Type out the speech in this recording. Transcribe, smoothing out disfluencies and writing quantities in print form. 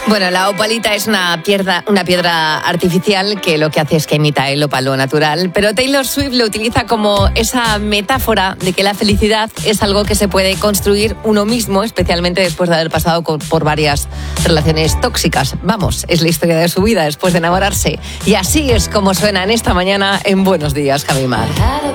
Bueno, la opalita es una piedra artificial que lo que hace es que imita el ópalo natural, pero Taylor Swift lo utiliza como esa metáfora de que la felicidad es algo que se puede construir uno mismo, especialmente después de haber pasado por varias relaciones tóxicas. Vamos, es la historia de su vida después de enamorarse. Y así es como suena en esta mañana en Buenos Días, Javi Mar.